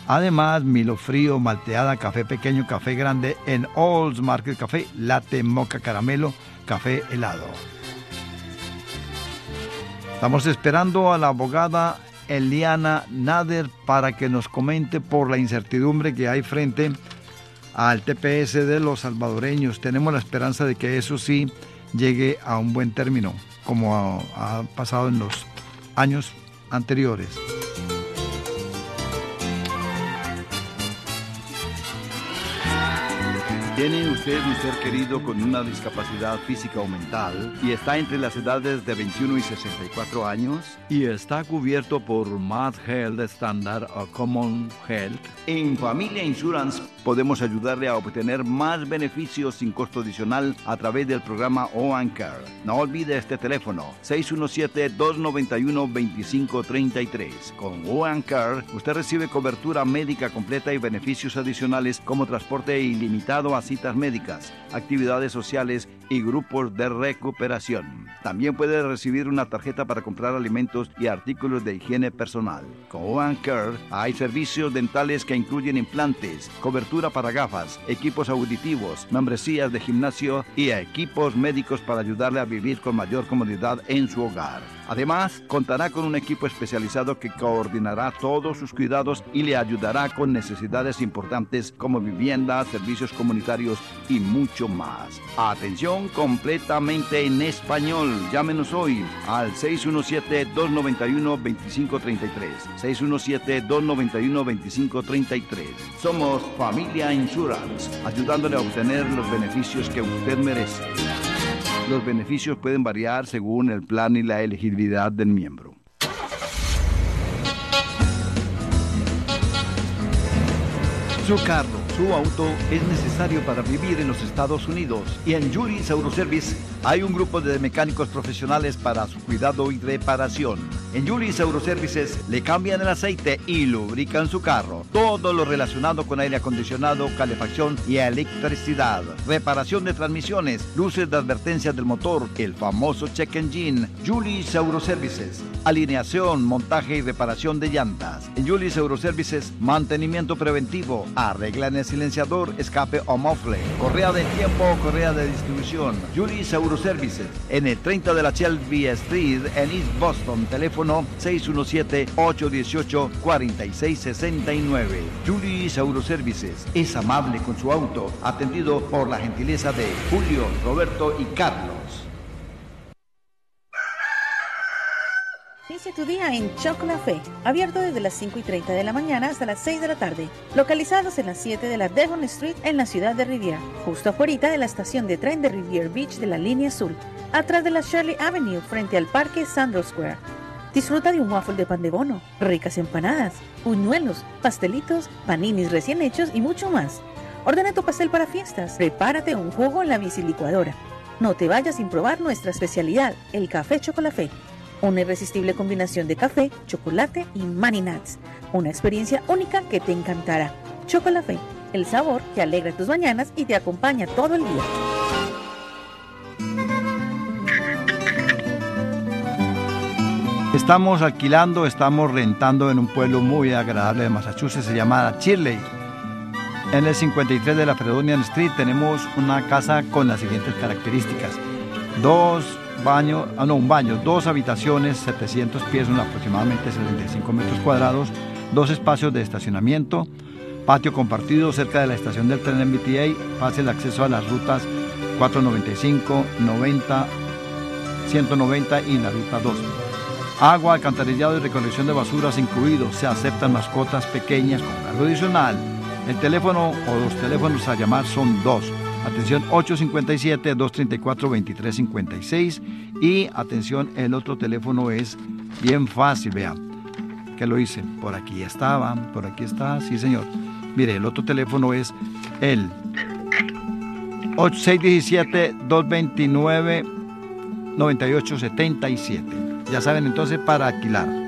Además, Milo frío, malteada, café pequeño, café grande en Olds Market Café, latte, moca, caramelo, café helado. Estamos esperando a la abogada Eliana Nader para que nos comente por la incertidumbre que hay frente al TPS de los salvadoreños. Tenemos la esperanza de que eso sí llegue a un buen término, como ha pasado en los años anteriores. ¿Tiene usted un ser querido con una discapacidad física o mental y está entre las edades de 21 y 64 años? ¿Y está cubierto por Mass Health Standard o Common Health? En Familia Insurance podemos ayudarle a obtener más beneficios sin costo adicional a través del programa OanCare. No olvide este teléfono, 617-291-2533. Con OanCare, usted recibe cobertura médica completa y beneficios adicionales como transporte ilimitado a citas médicas, actividades sociales y grupos de recuperación. También puede recibir una tarjeta para comprar alimentos y artículos de higiene personal. Con OanCare hay servicios dentales que incluyen implantes, cobertura para gafas, equipos auditivos, membresías de gimnasio y equipos médicos para ayudarle a vivir con mayor comodidad en su hogar. Además, contará con un equipo especializado que coordinará todos sus cuidados y le ayudará con necesidades importantes como vivienda, servicios comunitarios y mucho más. Atención completamente en español. Llámenos hoy al 617-291-2533. 617-291-2533. Somos Familia Insurance, ayudándole a obtener los beneficios que usted merece. Los beneficios pueden variar según el plan y la elegibilidad del miembro. Su carro, su auto es necesario para vivir en los Estados Unidos y en Julius Auto Service hay un grupo de mecánicos profesionales para su cuidado y reparación. En Julius Auto Services le cambian el aceite y lubrican su carro. Todo lo relacionado con aire acondicionado, calefacción y electricidad. Reparación de transmisiones, luces de advertencia del motor, el famoso check engine. Julius Auto Services. Alineación, montaje y reparación de llantas. En Julius Auto Services, mantenimiento preventivo. Arreglan el silenciador, escape o mofle. Correa de tiempo o correa de distribución. Julius Auto Services. En el 30 de la Shelby Street en East Boston. Teléfono 617-818-4669. Julius Auto Services. Es amable con su auto. Atendido por la gentileza de Julio, Roberto y Carlos. Inicia tu día en Chocolafé, abierto desde las 5:30 de la mañana hasta las 6 de la tarde, localizados en las 7 de la Devon Street en la ciudad de Riviera, justo afuera de la estación de tren de Riviera Beach de la línea azul, atrás de la Shirley Avenue frente al parque Sandro Square. Disfruta de un waffle de pan de bono, ricas empanadas, buñuelos, pastelitos, paninis recién hechos y mucho más. Ordena tu pastel para fiestas, prepárate un jugo en la bicilicuadora. No te vayas sin probar nuestra especialidad, el café Chocolafé. Una irresistible combinación de café, chocolate y Mani Nuts. Una experiencia única que te encantará. Chocolafé, el sabor que alegra tus mañanas y te acompaña todo el día. Estamos alquilando, estamos rentando en un pueblo muy agradable de Massachusetts, se llama Shirley. En el 53 de la Fredonian Street tenemos una casa con las siguientes características. Un baño, 2 habitaciones, 700 pies, aproximadamente 75 metros cuadrados, 2 espacios de estacionamiento, patio compartido cerca de la estación del tren MBTA, fácil acceso a las rutas 495, 90, 190 y la ruta 2. Agua, alcantarillado y recolección de basuras incluidos. Se aceptan mascotas pequeñas con cargo adicional. El teléfono o los teléfonos a llamar son 2. Atención, 857-234-2356. Y atención, el otro teléfono es bien fácil, vean. Que lo hice. Por aquí estaba, por aquí está, sí señor. Mire, el otro teléfono es el 617-229-9877. Ya saben, entonces, para alquilar.